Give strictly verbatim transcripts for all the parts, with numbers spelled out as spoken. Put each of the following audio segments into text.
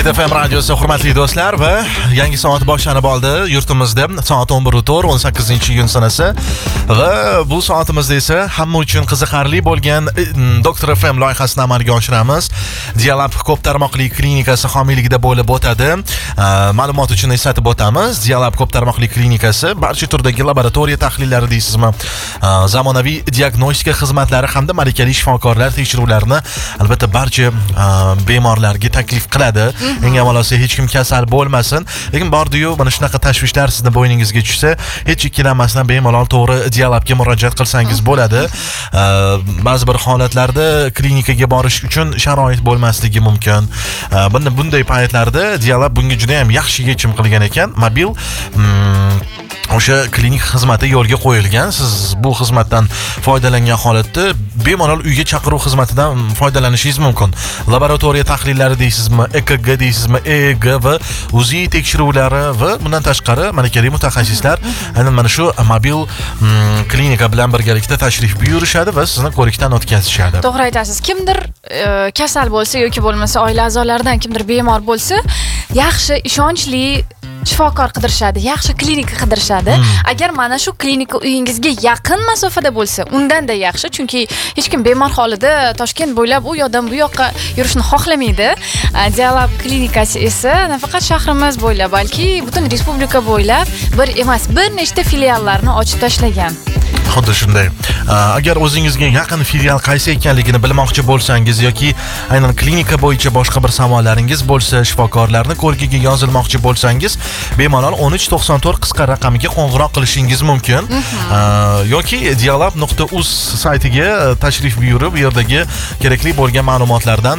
Hit F M radiosi hurmatli do'stlar va yangi soat boshlanib oldi. Yurtimizda soat o'n bir to'rt o'n sakkizinchi iyun sanasi va bu soatimizda esa hamma uchun qiziqarli bo'lgan Doktor F M loyihasini amalga oshiramiz. Dialab ko'p tarmoqli klinikasi homiyligida bo'lib o'tadi. Ma'lumot uchun eslatib o'tamiz. Dialab ko'p tarmoqli klinikasi barcha turdagi laboratoriya tahlillari deysizmi, zamonaviy diagnostika xizmatlari hamda malakali shifokorlar tekshiruvlarini albatta barcha bemorlarga taklif qiladi. Eng avvalo hech kim kasal bo'lmasin. Lekin bordi-yu, mana shunaqa tashvishlar sizni bo'yningizga tushsa, hech ikkilanmasdan bemalol to'g'ri Dialabga murojaat qilsangiz bo'ladi. Ba'zi bir holatlarda klinikaga borish uchun sharoit bo'lmasligi mumkin. Bunda bunday paytlarda Dialab bunga juda ham yaxshi yechim qilgan ekan. Mobil o'sha klinik xizmati yo'lga qo'yilgan. Siz bu xizmatdan foydalangan holatda bemalol uyga chaqiruv xizmatidan foydalanishingiz mumkin. Laboratoriya tahlillari deysizmi, E K G deysizmi, E E G va uzi tekshiruvlari va bundan tashqari malakali mutaxassislar aynan mana shu mobil klinika bilan birgalikda tashrif buyurishadi va sizni ko'rikdan o'tkazishadi. To'g'ri aytasiz. Kimdir e, kasal bo'lsa yoki bo'lmasa oila a'zolaridan kimdir bemor bo'lsa, yaxshi ishonchli shifokor qidirishadi, yaxshi klinika qidirishadi. Hmm. Agar mana shu klinika uyingizga yaqin masofada bo'lsa, undan-da yaxshi, chunki hech kim bemor holida Toshkent bo'ylab u yoqdan bu yoqqa yurishni xohlamaydi. Dialab klinikasi esa nafaqat shahrimiz bo'ylab, balki butun respublika bo'ylab bir emas, bir nechta filiallarni ochib tashlagan. Xuddi shunday. Agar o'zingizga yaqin filial qaysi ekanligini bilmoqchi bo'lsangiz yoki aynan klinika bo'yicha boshqa bir savollaringiz bo'lsa, shifokorlarni ko'rgiga yozilmoqchi bo'lsangiz, bemalol o'n uch to'qson to'rt qisqa raqamiga qo'ng'iroq qilishingiz mumkin. Yoki dialab nuqta uz saytiga tashrif buyurib, bu yerdagi kerakli bo'lgan ma'lumotlardan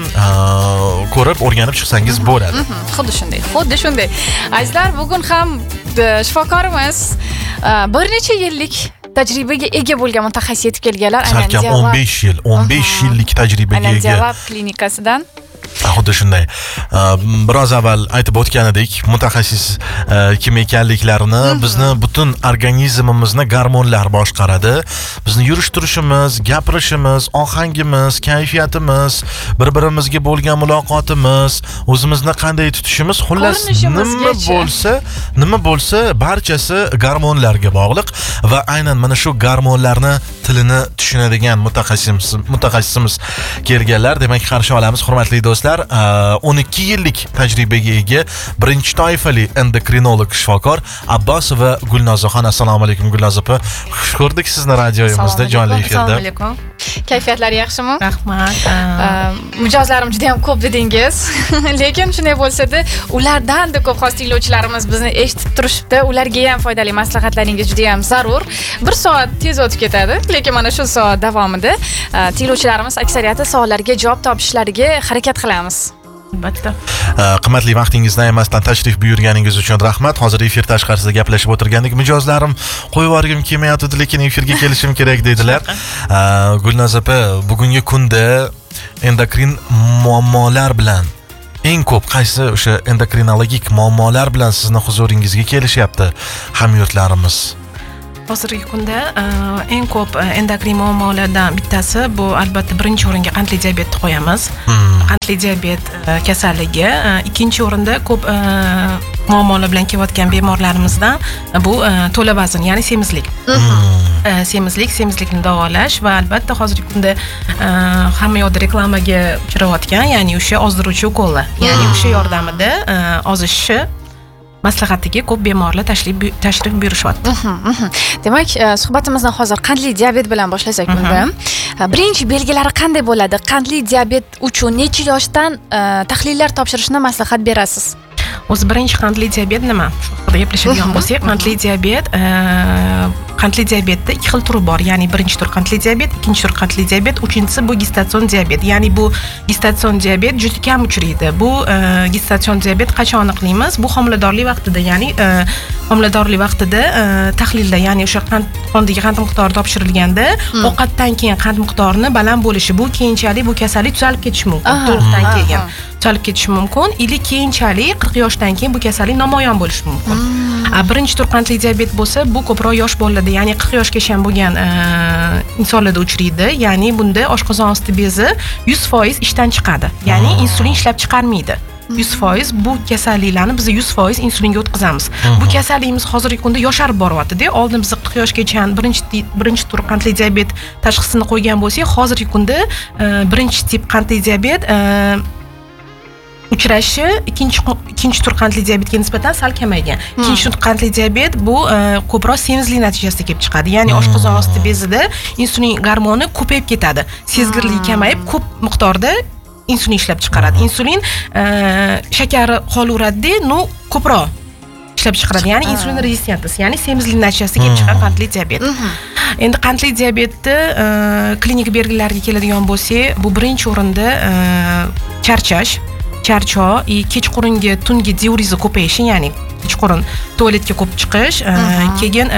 ko'rib, o'rganib chiqsangiz bo'ladi. Xuddi shunday. Xuddi shunday. Azizlar, bugun ham shifokorimiz bir necha yillik tajribaga ega bo'lgan mutaxassis yetib kelganlar. Salkam o'n besh yil, o'n besh yillik tajribaga ega. Dialab klinikasidan. Xuddi shunday. Biroz avval aytib o'tganidek, mutaxassis kim ekanliklarini, bizni butun organizmimizni gormonlar boshqaradi. Bizni yurish-turishimiz, gapirishimiz, ohangimiz, kayfiyatimiz, bir-birimizga bo'lgan muloqotimiz, o'zimizni qanday tutishimiz, xullas nima bo'lsa, nima bo'lsa barchasi gormonlarga bog'liq va aynan mana shu gormonlarni tilini tushunadigan mutaxassisimiz mutaxassisimiz kelganlar. Demak, qarshi olamiz, hurmatli do'stlar. o'n ikki yillik tajribaga ega birinchi toifali endokrinolog shifokor Abbosova Gulnozaxon. Assalomu alaykum Gulnoz opa. Xush ko'rdik sizni radioyimizda, jonli efirda. Assalomu alaykum. Kayfiyatlar yaxshimi? Rahmat. Mijozlarim juda ham ko'p dedingiz. Lekin shunday bo'lsa-da, ulardan-da ko'p xos tinglovchilarimiz bizni eshitib turishibdi. Ularga ham foydali maslahatlaringiz juda ham zarur. Bir soat tez o'tib ketadi, lekin mana shu soat davomida tinglovchilarimiz aksariyati savollarga javob topishlariga harakat qilamiz. Albatta. Qimmatli vaqtingizni ayirmasdan tashrif buyurganingiz uchun rahmat. Hozir efir tashqarisida gaplashib o'tirgandik. Mijozlarim qo'yib yuborgim kelmayapti, lekin efirga kelishim kerak dedilar. Gulnoz opa, bugungi kunda endokrin muammolar bilan eng ko'p qaysi o'sha endokrinologik muammolar bilan sizni huzuringizga kelishyapti hamyurtlarimiz? Hozirgi kunda eng ko'p endokrin muammolardan bittasi bu albatta birinchi o'ringa qandli diabetni qo'yamiz. Hmm. Qandli diabet kasalligi, ikkinchi o'rinda ko'p muammolar bilan kelayotgan bemorlarimizdan bu to'la vazn, ya'ni semizlik. Hmm. Semizlik, semizlikni davolash va albatta hozirgi kunda hamma yoqda reklamaga uchrayotgan, ya'ni o'sha ozdiruvchi ukollar, ya'ni o'sha yordamida ozishi maslahatiga ko'p bemorlar tashrif tashrif buyurishyapti. Demak, suhbatimizni hozir qandli diabet bilan boshlasak bunda. Birinchi belgilari qanday bo'ladi? Qandli diabet uchun necha yoshdan tahlillar topshirishni maslahat berasiz? O'zi birinchi qandli diabet nima? Shu haqida gaplashadigan bo'lsak, qandli diabet qandli diabetda ikki xil turi bor. Ya'ni birinchi tur qandli diabet, ikkinchi tur qandli diabet, uchinchisi bu gestatsion diabet. Ya'ni bu gestatsion diabet juda kam uchraydi. Bu gestatsion diabet qachon aniqlaymiz? Bu homiladorlik vaqtida, ya'ni homiladorlik vaqtida tahlilda, ya'ni o'sha qand qondagi qand miqdori topshirilganda, ovqatdan keyin qand miqdorini baland bo'lishi, bu keyinchalik bu kasallik tuzalib ketishi mumkin. Tug'ruqdan keyin tuzalib ketishi mumkin, ili keyinchalik qirq yoshdan keyin bu kasallik namoyon bo'lishi mumkin. Birinchi tur qandli diabet bo'lsa, bu ko'proq yosh bolalarda, ya'ni qirq yoshgacha bo'lgan insonlarda uchraydi. Ya'ni bunda oshqozon osti bezi yuz foiz ishdan chiqadi. Ya'ni insulin ishlab chiqarmaydi. yuz foiz bu kasalliklarni biz yuz foiz insulinga o'tkazamiz. Bu kasalligimiz hozirgi kunda yosharib boryapti-da. Oldin biz qirq yoshgacha birinchi birinchi tur qandli diabet tashxisini qo'ygan bo'lsak, hozirgi kunda birinchi tip qandli diabet uchrashi ikkinchi ikkinchi tur qandli diabetga nisbatan sal kamaygan. Ikkinchi tur qandli diabet bu ko'proq semizlik natijasida kelib chiqadi. Ya'ni oshqozon osti bezida insulin gormoni ko'payib ketadi. Sezgirlik kamayib, ko'p miqdorda insulin ishlab chiqaradi. Insulin shakari qolaveradi, no ko'proq ishlab chiqaradi. Ya'ni insulin rezistentasi, ya'ni semizlik natijasida kelib chiqqan qandli diabet. Endi qandli diabetni klinik belgilariga keladigan bo'lsak, bu birinchi o'rinda charchash, charchoq, kechqurungi tungi diurizi ko'payishi, ya'ni kechqurun tualetga ko'p chiqish, keyin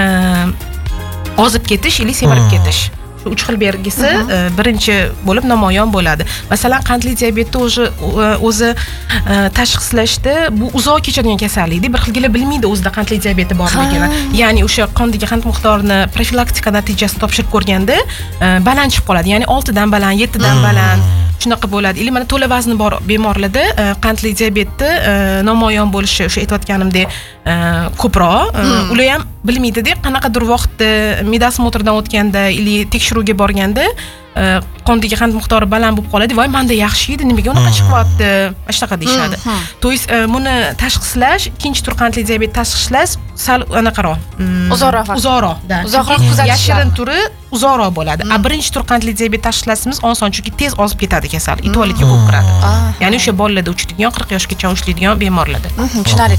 ozib ketish yoki semirib ketish. Shu uch xil belgisi birinchi bo'lib namoyon bo'ladi. Masalan, qandli diabetni o'zi o'zi tashxislashda bu uzoq kechadigan kasallik. Bir xilgina bilmaydi o'zida qandli diabeti borligini. Ya'ni o'sha qondagi qand miqdorini profilaktika natijasida topshirib ko'rganda baland chiqib qoladi. Ya'ni olti dan baland, yetti dan baland shunaqa bo'ladi. Ili mana to'la vazni bor bemorlarda qandli diabetni namoyon bo'lishi o'sha aytayotganimdek ko'proq. Ular ham bilmaydi-da, qanaqadir vaqtda midasi motordan o'tganda ili tekshiruvga borganda qondagi qand miqdori baland bo'lib qoladi. Voy, menda yaxshi edi, nimaga unaqa chiqyapti? Mana shunaqa deyishadi. To есть buni tashxislash, ikkinchi tur qandli diabet tashxislash sal anaqaroq, uzoqroq, uzoqroqda. Uzoqroq kuzatish. Yashirin turi uzoqroq bo'ladi. A birinchi tur qandli diabet tashxislasimiz oson, chunki tez ozib ketadi kasal, tualetga ko'p kiradi. Ya'ni o'sha bolalarda uchadigan, qirq yoshgacha ushlaydigan bemorlarda. Tushunarli.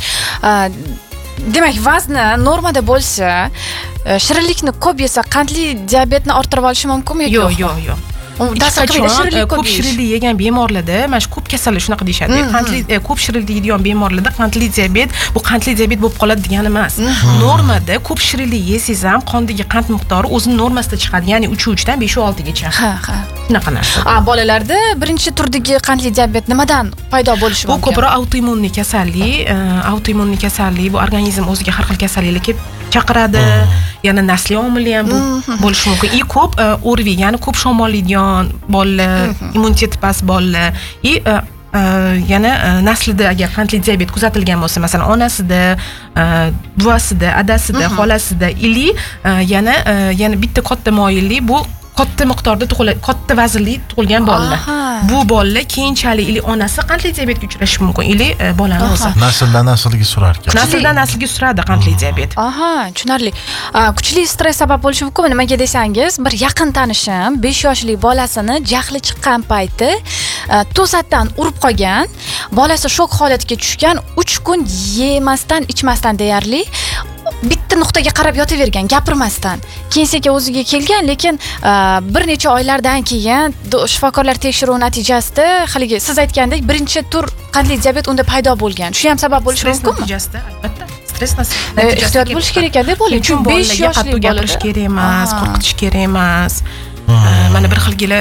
Demak, vazni normada bo'lsa, shirinlikni ko'p yesa qandli diabetni orttirib olishi mumkinmi yoki yo'q? Yo'q, yo'q. Shirinlik ko'p shirinlik yegan bemorlarda, mana shu ko'p kasallar shunaqa deyshadi. Qandli ko'p shirinlik yeydigan bemorlarda qandli diabet bu qandli diabet bo'lib qoladi degani emas. Normada ko'p shirinlik yesangiz ham qondagi qand miqdori o'zining normasida chiqadi, ya'ni uch dan uch dan besh dan olti gacha. Ha, ha. Shunaqa narsa. A, bolalarda birinchi turdagi qandli diabet nimadan paydo bo'lishi mumkin? Bu ko'proq autoimmunniy kasallik, autoimmunniy kasallik bu organizm o'ziga har xil kasalliklar kelib chaqiradi. Yana nasliy omili ham bu bo'lishi mumkin. I ko'p o'rvi, ya'ni ko'p shamollaydigan bolalar, immuniteti past bolalar, i yana naslida agar qandli diabet kuzatilgan bo'lsa, masalan, onasida, buvasida, adasida, xolasida, ili yana yana bitta katta moyilli bu katta miqdorda tug'ilgan, katta vaznli tug'ilgan bolalar. Bu bolalar keyinchalik ili onasi qandli diabetga uchrashi mumkin, ili bolani o'zi. Nasldan naslga surar ekan. Nasldan naslga suradi qandli diabet. Aha, tushunarli. Kuchli stress sabab bo'lishi mumkin. Nimaga desangiz, bir yaqin tanishim besh yoshli bolasini jahli chiqqan payti to'satdan urib qolgan, bolasi shok holatiga tushgan, uch kun yemasdan, ichmasdan deyarli bitta nuqtaga qarab yotavergan, gapirmasdan. Keyin sekin o'ziga kelgan, lekin bir necha oylardan keyin shifokorlar tekshiruv natijasida haligi siz aytgandek birinchi tur qandli diabet unda paydo bo'lgan. Shu ham sabab bo'lishi mumkinmi? Natijasida, albatta. Stress natijasida ehtiyot bo'lish kerak edi bola. Chunki besh yoshli bola gapirish kerak emas, qo'rqitish kerak emas. Mana bir xilgina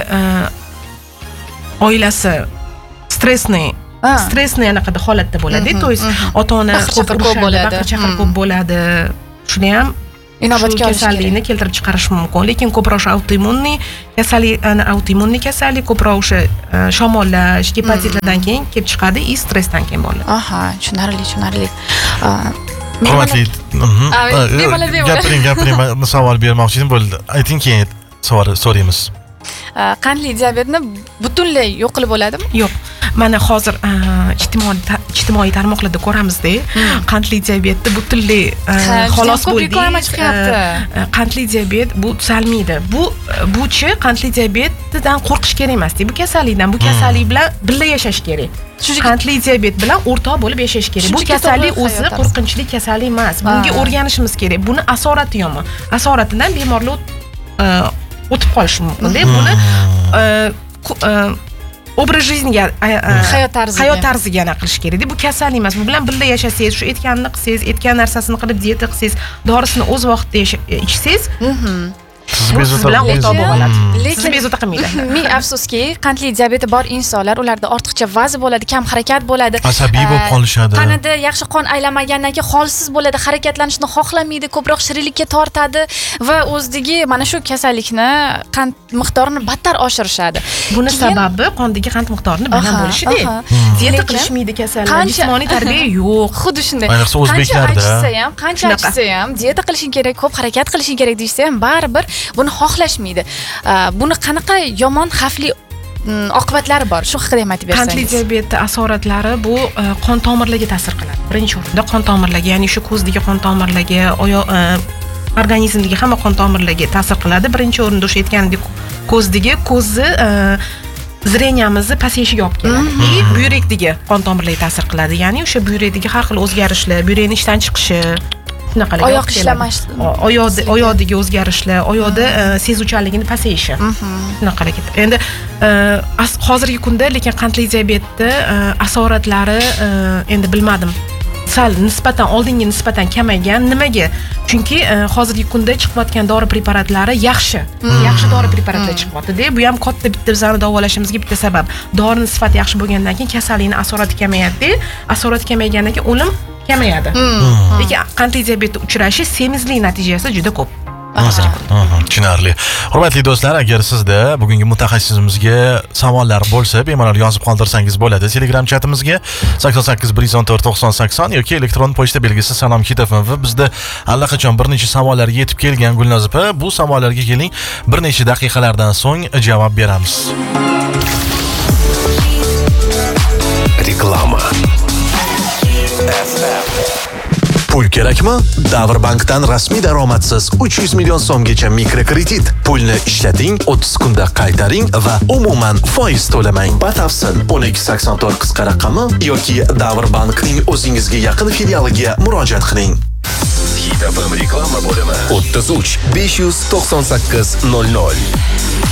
oilasi stressni stressni anaqada holatda bo'ladi. To есть ota-ona ko'p bo'ladi, baqir-chaqir ko'p bo'ladi. Shuni ham inobatga olish kasallikni keltirib chiqarish mumkin. Lekin ko'proq autoimmunniy kasallik, autoimmunniy kasallik ko'proq o'sha shamollash, gepatitlardan keyin kelib chiqadi, i stressdan keyin bo'ladi. Aha, tushunarli, tushunarli. Hurmatli, gapiring, gapiring, savol bermoqchi edim, bo'ldi. Ayting, keyin savol so'raymiz. Qandli diabetni butunlay yo'q qilib bo'ladimi? Yo'q. Mana hozir ijtimoiy ijtimoiy tarmoqlarda ko'ramizda, qandli diabetni butunlay xolos bo'ldi. Qandli diabet bu tuzalmaydi. Bu buchi qandli diabetdan qo'rqish kerak emas. Bu kasallikdan, bu kasallik bilan birga yashash kerak. Qandli diabet bilan o'rtoq bo'lib yashash kerak. Bu kasallik o'zi qo'rqinchli kasallik emas. Bunga o'rganishimiz kerak. Buni asorati yomon. Asoratidan bemorlar o'tib qolishi mumkin. Buni obraz жизниga, hayot tarziga hayot tarziga aniq qilish kerak. Bu kasallik emas. Bu bilan birga yashasangiz, shu aytganini qilsangiz, aytgan narsasini qilib, dieta qilsangiz, dorisini o'z vaqtida ichsangiz, Siz siz bezovta bilan Lekin- o'rtoq bo'ladi sizni lekin- bezovta qilmaydi. Ming afsuski, qandli diabeti bor insonlar, ularda ortiqcha vazn bo'ladi, kam harakat bo'ladi. Asabiy bo'lib Eh, qolishadi. Tanada yaxshi qon aylanmagandan keyin holsiz bo'ladi, harakatlanishni xohlamaydi, ko'proq shirinlikka tortadi va o'zidagi mana shu kasallikni qand miqdorini battar oshirishadi. Buni Keyin- sababi qondagi qand miqdorini baland Aha, bo'lishida. aha. Diyeta Lekin- qilishmaydi kasallar, Qancha- jismoniy tarbiya yo'q. Xuddi shunday. Ayniqsa o'zbeklarda. Qancha achisa ham, qancha Shunaqa. achisa ham, dieta qilishing kerak, ko'p harakat qilishing kerak deysa ham baribir buni xohlashmaydi. Ah, Buni qanaqa yomon xavfli mm, oqibatlari bor? Shu haqida ham aytib Qandli bersangiz. diabet asoratlari bu e, qon tomirlariga ta'sir qiladi. Birinchi o'rinda qon tomirlariga, ya'ni shu ko'zdagi qon tomirlariga, oyoq e, organizmdagi hamma qon tomirlariga ta'sir qiladi. Birinchi o'rinda o'sha aytganimdek ko'zdagi ko'zni e, zreniyamizni pasayishiga olib keladi. И buyrakdagi qon tomirlariga ta'sir qiladi. Ya'ni o'sha buyrakdagi har xil o'zgarishlar, buyrakning ishdan chiqishi, shunaqalarga Oyoq olib keladi. ishlamash- O- oyoqda oyoqdagi o'zgarishlar, oyoqda e, sezuvchanligini pasayishi. Shunaqalar. Endi e, as- hozirgi kunda lekin qandli diabetni e, asoratlari e, endi bilmadim. Sal nisbatan oldingi nisbatan kamaygan. Nimaga? Chunki e, hozirgi kunda chiqayotgan dori preparatlari yaxshi. Yaxshi dori preparatlar chiqyapti-da. Bu ham katta bitta bizani davolashimizga bitta sabab. Dorini sifati yaxshi bo'lgandan keyin kasallikning asorati kamayadi. Asorati kamaygandan keyin o'lim kamayadi. Lekin qandli diabetga uchrashi semizlik natijasi juda ko'p. Hozirgi kunda. Aha, tushunarli. Hurmatli do'stlar, agar sizda bugungi mutaxassisimizga savollar bo'lsa, bemalol yozib qoldirsangiz bo'ladi. Telegram chatimizga sakson sakkiz bir yuz o'n to'rt to'qson sakson yoki elektron pochta belgisi salom kitafon va bizda allaqachon bir necha savollar yetib kelgan Gulnoz opa. Bu savollarga keling, bir necha daqiqalardan so'ng javob beramiz. Reklama. Pul kerakmi? Davrbankdan rasmiy daromadsiz uch yuz million so'mgacha mikrokredit. Pulni ishlating, o'ttiz kunda qaytaring va umuman foiz to'lamang. Batafsil o'n ikki sakson to'rt qisqa raqami yoki Davrbankning o'zingizga yaqin filialiga murojaat qiling. Hit F M reklama bo'limi o'ttiz uch besh yuz to'qson sakkiz nol nol.